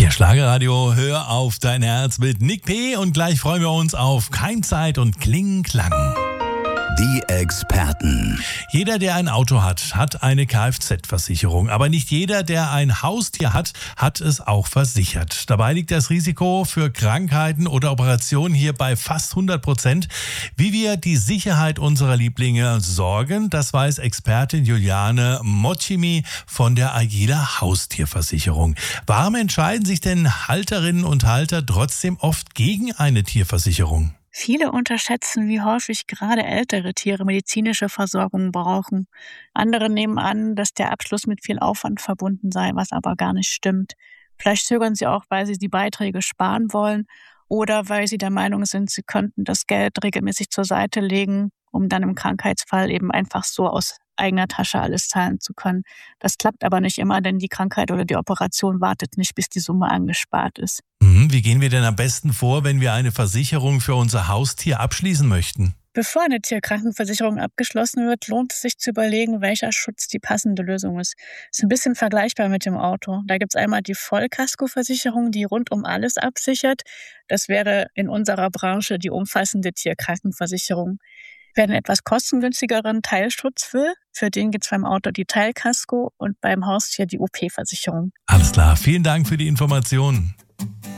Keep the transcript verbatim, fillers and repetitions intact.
Hier Schlagerradio, hör auf dein Herz mit Nick P. Und gleich freuen wir uns auf Keimzeit und Kling-Klang. Die Experten. Jeder, der ein Auto hat, hat eine Kfz-Versicherung. Aber nicht jeder, der ein Haustier hat, hat es auch versichert. Dabei liegt das Risiko für Krankheiten oder Operationen hier bei fast hundert Prozent. Wie wir die Sicherheit unserer Lieblinge sorgen, das weiß Expertin Juliane Mocimi von der Agila Haustierversicherung. Warum entscheiden sich denn Halterinnen und Halter trotzdem oft gegen eine Tierversicherung? Viele unterschätzen, wie häufig gerade ältere Tiere medizinische Versorgung brauchen. Andere nehmen an, dass der Abschluss mit viel Aufwand verbunden sei, was aber gar nicht stimmt. Vielleicht zögern sie auch, weil sie die Beiträge sparen wollen oder weil sie der Meinung sind, sie könnten das Geld regelmäßig zur Seite legen, um dann im Krankheitsfall eben einfach so aus eigener Tasche alles zahlen zu können. Das klappt aber nicht immer, denn die Krankheit oder die Operation wartet nicht, bis die Summe angespart ist. Mhm, wie gehen wir denn am besten vor, wenn wir eine Versicherung für unser Haustier abschließen möchten? Bevor eine Tierkrankenversicherung abgeschlossen wird, lohnt es sich zu überlegen, welcher Schutz die passende Lösung ist. Ist ein bisschen vergleichbar mit dem Auto. Da gibt es einmal die Vollkaskoversicherung, die rund um alles absichert. Das wäre in unserer Branche die umfassende Tierkrankenversicherung. Wer einen etwas kostengünstigeren Teilschutz will, für den gibt es beim Auto die Teilkasko und beim Haustier die O P-Versicherung. Alles klar, vielen Dank für die Informationen.